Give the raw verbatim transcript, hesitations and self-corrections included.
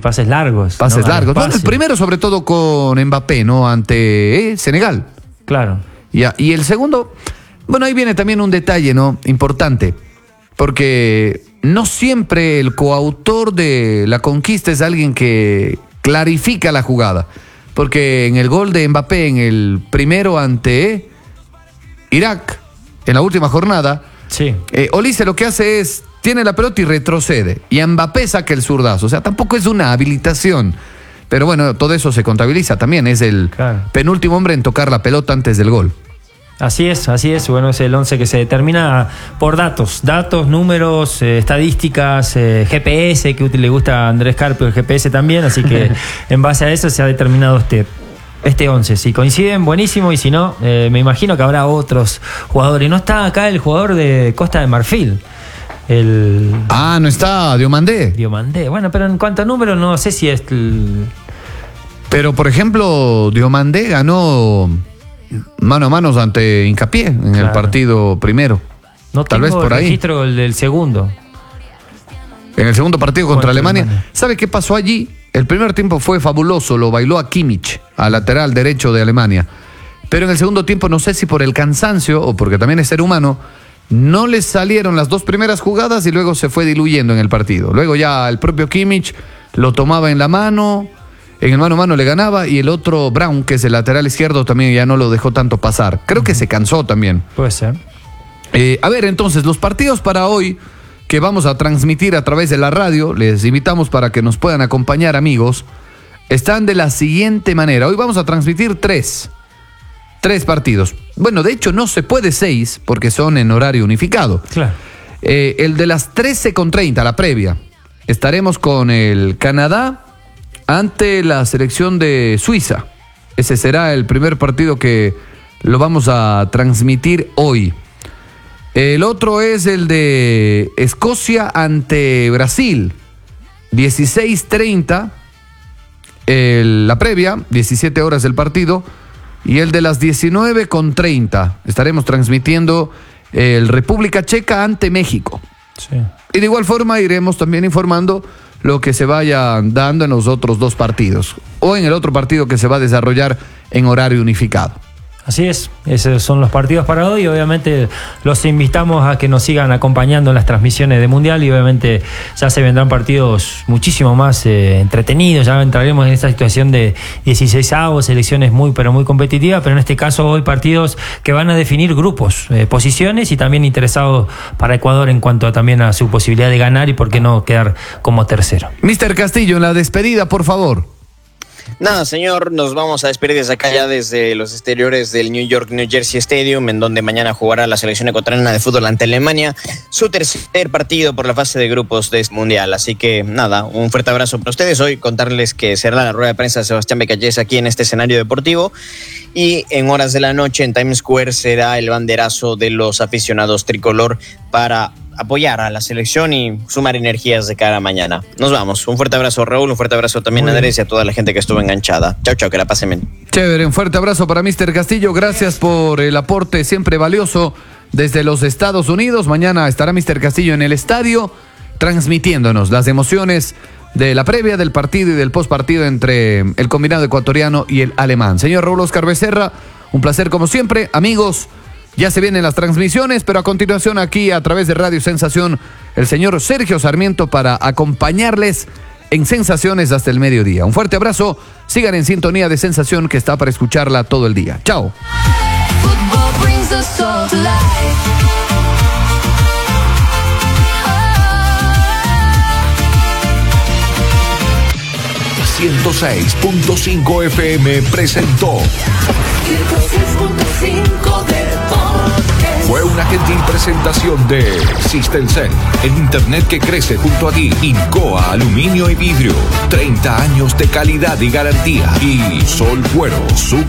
pases largos. Pases ¿no? largos. Bueno, el primero sobre todo con Mbappé, ¿no? Ante eh, Senegal. Claro. Ya, y el segundo, bueno, ahí viene también un detalle, ¿no? Importante, porque no siempre el coautor de la conquista es alguien que clarifica la jugada, porque en el gol de Mbappé, en el primero ante Irak, en la última jornada, sí. eh, Olise lo que hace es, tiene la pelota y retrocede, y a Mbappé saca el zurdazo, o sea, tampoco es una habilitación. Pero bueno, todo eso se contabiliza también. Es el claro. penúltimo hombre en tocar la pelota antes del gol. Así es, así es. Bueno, es el once que se determina por datos. Datos, números, eh, estadísticas, eh, G P S, que le gusta a Andrés Carpio el G P S también. Así que en base a eso se ha determinado este, este once. Si coinciden, buenísimo. Y si no, eh, me imagino que habrá otros jugadores. No está acá el jugador de Costa de Marfil. El... Ah, no está Diomandé. Diomandé. Bueno, pero en cuanto a números, no sé si es. El... Pero, por ejemplo, Diomandé ganó mano a mano ante Hincapié en claro. el partido primero. No Tal vez por el ahí. registro del, del segundo. En el segundo partido contra, contra Alemania. Alemania. ¿Sabe qué pasó allí? El primer tiempo fue fabuloso. Lo bailó a Kimmich, al lateral derecho de Alemania. Pero en el segundo tiempo, no sé si por el cansancio o porque también es ser humano, no les salieron las dos primeras jugadas y luego se fue diluyendo en el partido. Luego ya el propio Kimmich lo tomaba en la mano, en el mano a mano le ganaba, y el otro Brown, que es el lateral izquierdo, también ya no lo dejó tanto pasar. Creo que se cansó también. Puede ser. Eh, a ver, entonces, los partidos para hoy que vamos a transmitir a través de la radio, les invitamos para que nos puedan acompañar, amigos, están de la siguiente manera. Hoy vamos a transmitir tres. Tres partidos. Bueno, de hecho no se puede seis porque son en horario unificado. Claro. Eh, el de las trece con treinta, la previa. Estaremos con el Canadá ante la selección de Suiza. Ese será el primer partido que lo vamos a transmitir hoy. El otro es el de Escocia ante Brasil. dieciséis treinta. El, la previa, diecisiete horas el partido. Y el de las diecinueve con treinta, estaremos transmitiendo el República Checa ante México. Sí. Y de igual forma iremos también informando lo que se vaya dando en los otros dos partidos, o en el otro partido que se va a desarrollar en horario unificado. Así es, esos son los partidos para hoy. Obviamente los invitamos a que nos sigan acompañando en las transmisiones de Mundial y obviamente ya se vendrán partidos muchísimo más eh, entretenidos. Ya entraremos en esta situación de dieciseisavos, selecciones muy pero muy competitivas, pero en este caso hoy partidos que van a definir grupos, eh, posiciones y también interesados para Ecuador en cuanto a, también a su posibilidad de ganar y por qué no quedar como tercero. mister Castillo, en la despedida, por favor. Nada, señor, nos vamos a despedir desde acá ya desde los exteriores del New York New Jersey Stadium, en donde mañana jugará la selección ecuatoriana de fútbol ante Alemania, su tercer partido por la fase de grupos de este mundial. Así que nada, un fuerte abrazo para ustedes. Hoy contarles que será la rueda de prensa de Sebastián Becayes aquí en este escenario deportivo, y en horas de la noche en Times Square será el banderazo de los aficionados tricolor para apoyar a la selección y sumar energías de cara a mañana. Nos vamos. Un fuerte abrazo, Raúl, un fuerte abrazo también a Andrés y a toda la gente que estuvo enganchada. Chao, chao, que la pasen bien. Chévere, un fuerte abrazo para mister Castillo. Gracias por el aporte siempre valioso desde los Estados Unidos. Mañana estará mister Castillo en el estadio transmitiéndonos las emociones de la previa del partido y del postpartido entre el combinado ecuatoriano y el alemán. Señor Raúl Oscar Becerra, un placer como siempre. Amigos, ya se vienen las transmisiones, pero a continuación aquí a través de Radio Sensación, el señor Sergio Sarmiento para acompañarles en Sensaciones hasta el mediodía. Un fuerte abrazo, sigan en sintonía de Sensación que está para escucharla todo el día. Chao. ciento seis punto cinco F M presentó Fue una gentil presentación de Systemcel, el internet que crece junto a ti. Incoa Aluminio y Vidrio, treinta años de calidad y garantía. Y Sol Cuero, su